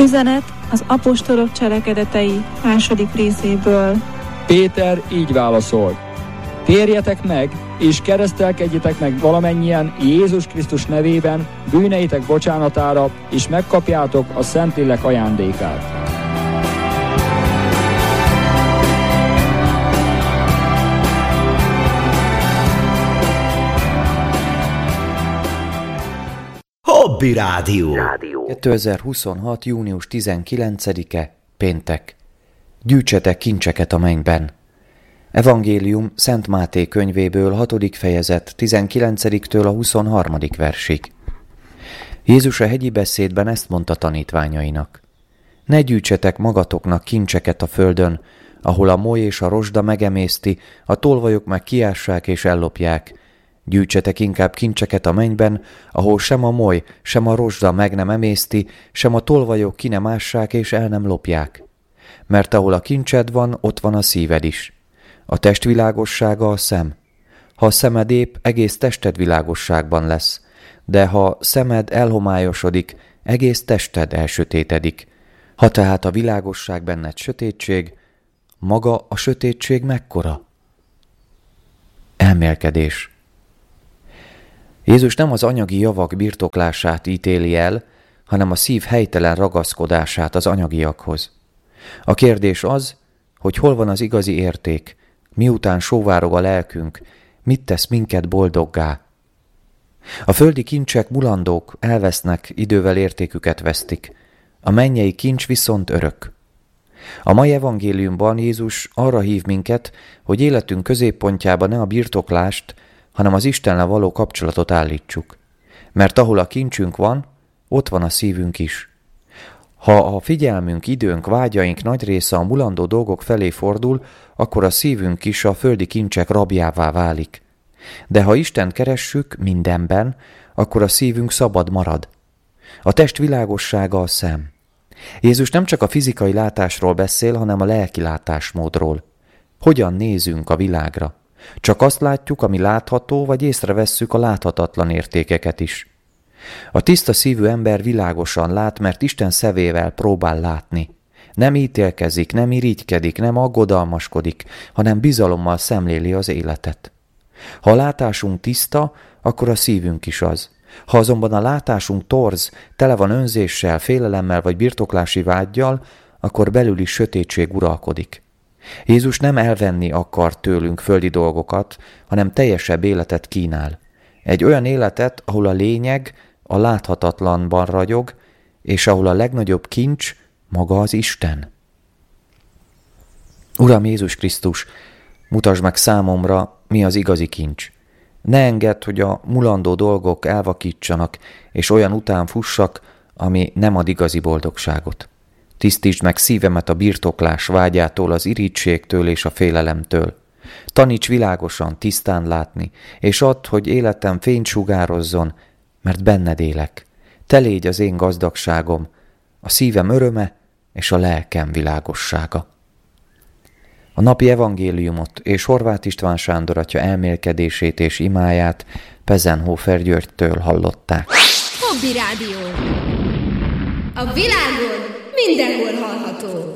Üzenet az apostolok cselekedetei 2. részéből. Péter így válaszolt: térjetek meg, és keresztelkedjetek meg valamennyien Jézus Krisztus nevében bűneitek bocsánatára, és megkapjátok a Szentlélek ajándékát. Hobby Rádió. 2026. június 19-e, péntek. Gyűjtsetek kincseket a mennyben. Evangélium Szent Máté könyvéből 6. fejezet 19-től a 23. versig. Jézus a hegyi beszédben ezt mondta tanítványainak: ne gyűjtsetek magatoknak kincseket a földön, ahol a moly és a rozsda megemészti, a tolvajok meg kiássák és ellopják. Gyűjtsetek inkább kincseket a mennyben, ahol sem a moly, sem a rozsda meg nem emészti, sem a tolvajok ki nem ássák és el nem lopják. Mert ahol a kincsed van, ott van a szíved is. A test világossága a szem. Ha a szemed épp, egész tested világosságban lesz, de ha szemed elhomályosodik, egész tested elsötétedik. Ha tehát a világosság benned sötétség, maga a sötétség mekkora? Elmélkedés. Jézus nem az anyagi javak birtoklását ítéli el, hanem a szív helytelen ragaszkodását az anyagiakhoz. A kérdés az, hogy hol van az igazi érték, miután sóvárog a lelkünk, mit tesz minket boldoggá. A földi kincsek mulandók, elvesznek, idővel értéküket vesztik, a mennyei kincs viszont örök. A mai evangéliumban Jézus arra hív minket, hogy életünk középpontjába ne a birtoklást, hanem az Istennel való kapcsolatot állítsuk. Mert ahol a kincsünk van, ott van a szívünk is. Ha a figyelmünk, időnk, vágyaink nagy része a mulandó dolgok felé fordul, akkor a szívünk is a földi kincsek rabjává válik. De ha Istent keressük mindenben, akkor a szívünk szabad marad. A test világossága a szem. Jézus nem csak a fizikai látásról beszél, hanem a lelki látásmódról. Hogyan nézünk a világra? Csak azt látjuk, ami látható, vagy észrevesszük a láthatatlan értékeket is. A tiszta szívű ember világosan lát, mert Isten szemével próbál látni. Nem ítélkezik, nem irigykedik, nem aggodalmaskodik, hanem bizalommal szemléli az életet. Ha a látásunk tiszta, akkor a szívünk is az. Ha azonban a látásunk torz, tele van önzéssel, félelemmel vagy birtoklási vággyal, akkor belül is sötétség uralkodik. Jézus nem elvenni akar tőlünk földi dolgokat, hanem teljesebb életet kínál. Egy olyan életet, ahol a lényeg a láthatatlanban ragyog, és ahol a legnagyobb kincs maga az Isten. Uram Jézus Krisztus, mutasd meg számomra, mi az igazi kincs. Ne engedd, hogy a mulandó dolgok elvakítsanak, és olyan után fussak, ami nem ad igazi boldogságot. Tisztítsd meg szívemet a birtoklás vágyától, az irítségtől és a félelemtől. Taníts világosan, tisztán látni, és add, hogy életem fényt sugározzon, mert benned élek. Te légy az én gazdagságom, a szívem öröme és a lelkem világossága. A napi evangéliumot és Horváth István Sándor atya elmélkedését és imáját Pezenhofer Györgytől hallották. Hobby Rádió. A világon mindenhol hallható.